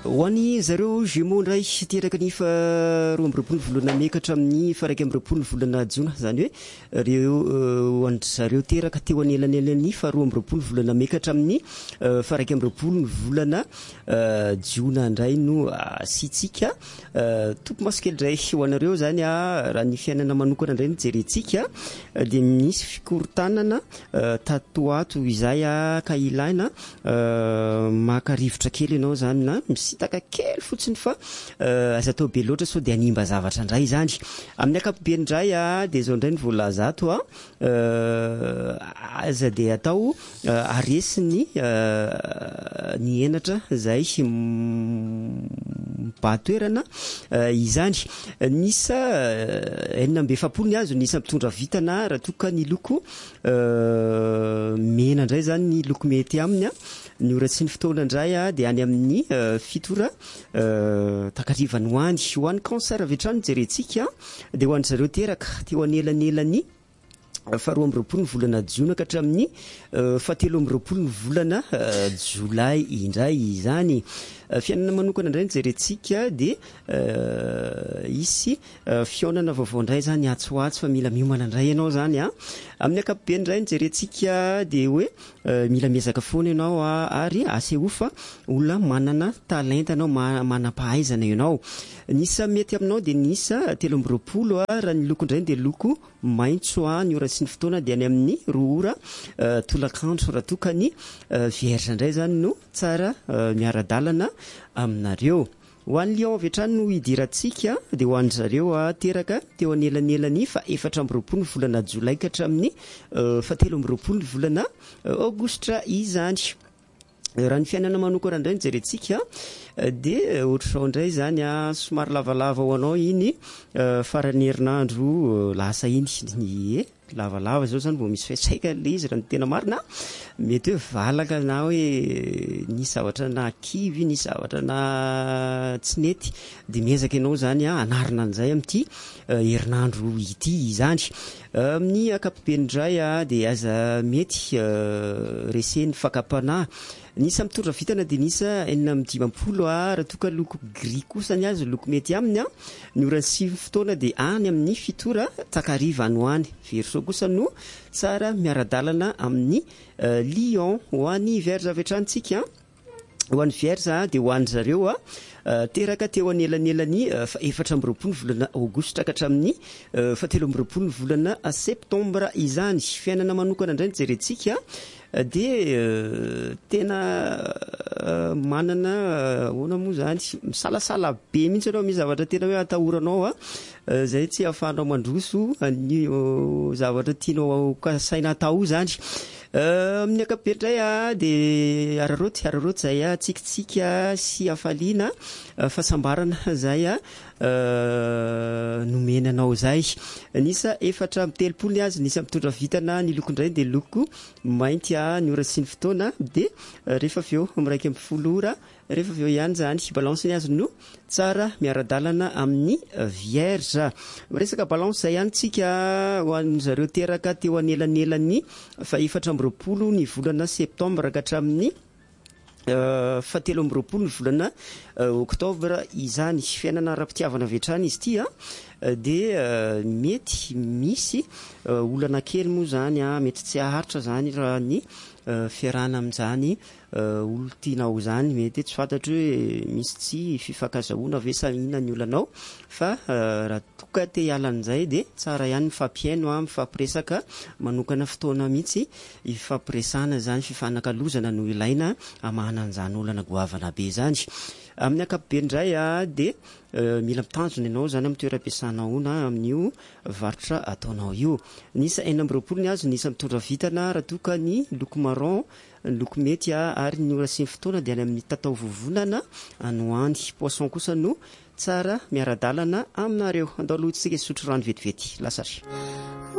Ho an'ny zareo Gémeaux indray teraka ny faharoa amby roapolo volana Mai ka hatramin'ny faha 1 amby roapolo volana Jiona, zany hoe reo ho an'ny zareo teraka teo anelanelan'ny faharoa amby roapolo volana Mai ka hatramin'ny faha 1 amby roapolo volana Jiona indray no asitsika tompo-maso kely indray ho anareo zany raha ny fiainana manokana indray no jerentsika dia misy fikorontanana tatoato izay ka ilaina maka rivotra kely ianao zany na misitaka kely fotsiny fa aza atao be loatra sao dia animba zavatra indray izany amin'ny ankapobeny indray dia zao indray ny voalaza ato aza dia atao aresiny ny enatra izay mibahatoerana izany nisa 4 amby 7 ny azo nisa mitondra vitana raha toka ny loko mena indray zany ny loko mety aminy ny ora sy ny fotoana indray dia any amin'ny fitora takarivany ho an'ny cancer avy hatrany jerentsika dia ho an'ny zareo teraka teo anelanelany faharoa amby roapolo ny volana Jiona ka hatramin'ny fahatelo amby roapolo ny volana Jolay indray izany fiainana manokana indray ny jerentsika dia isy fionana vaovao indray zany atsoatso fa mila miomana indray ianao zany amin'ny ankapobeny indray ny jerentsika dia hoe mila miezaka foana ianao ary aseho fa olona manana talenta ianao manam-pahaizana ianao nisa mety aminao dia nisa 3 amby roapolo raha ny loko indray dia loko maitso ny ora sy ny fotoana dia any amin'ny 2 ora tolakandro raha toka ny vierge indray zany no tsara miara-dalana aminareo ho an'ny lion avy hatrany no hidirantsika dia ho an'ny zareo teraka teo anelanelany fa 4 amby roapolo ny volana Jolay ka hatramin'ny fahatelo amby roapolo ny volana Aogositra izany raha ny fiainana manokana indray ny jerentsika dia ohatrao indray zany somary lavalava ho anao iny farany herinandro lasa iny lavalava zao zany vao misy fiatraika le izy raha ny tena marina mety hoe valaka na hoe ny zavatra na kivy ny zavatra na tsy nety dia miezaka ianao zany anarina an'izay amin'ity herinandro ity izany amin'ny ankapobeny indray dia aza mety reseny fakapanahy nisa mitondra vitana dia nisa 4 amby 50 raha toka loko gris kosa ny azy loko mety aminy ny ora sy fotoana dia any amin'ny fitora takariva any ho any verso kosa no tsara miara-dalana amin'ny lion ho an'ny vierge avy hatranytsika ho an'ny vierge dia ho an'ny zareo teraka teo anelanelany fa 4 amby roapolo ny volana Aogositra ka hatramin'ny fahatelo amby roapolo ny volana Septambra izany fiainana manokana indray ny jerentsika dia tena manana hoana moa zany misalasala be mihitsy anao misy zavatra tena hoe atahoranao zay tsy ahafahanao mandroso ny zavatra tianao kasaina atao zany amin'ny ankapobeny indray dia araroty zay tsikitsiky sy hafaliana fahasambarana zay nomenanao zay nisa 4 amby 30 ny azy nisa mitondra vitana ny loko indray dia loko mainty ny ora sy ny fotoana dia rehefa avy eo amin'ny 1 amby 10 ora rehefa avy eo ihany zany balance ny azy no tsara miara-dalana amin'ny vierge resaka balance zay ihany tsika ho an'ny zareo teraka teo anelanelany fa 4 amby roapolo ny volana septambra ka hatramin'ny fahatelo amby roapolo ny volana oktobra izany fiainana ara-pitiavana avy hatrany izy ity dia mety misy olana kely moa zany mety tsy haharitra zany raha ny fiarahana amin'izany olo tianao zany mety tsy fantatro hoe misy tsy fifankazahoana ve sa inona ny olanao fa raha toka te hialan'izay dia tsara ihany mifampiaino mifampiresaka manokana fotoana mihitsy ifampiresana zany fifanankalozana no ilaina amahana an'izany olana goavana be zany amin'ny ankapobeny indray dia mila mitanjona ianao zany amin'ny toeram-piasanao na amin'io varotra ataonao io nisa 4 amby roapolo ny azo nisa mitondra vitana raha toka ny loko marron loko mety ary ny ora sy ny fotoana dia any amin'ny tatao vovonana anoany poisson kosa no tsara miara-dalana aminareo andao aloha tsika isotro rano vetivety lasary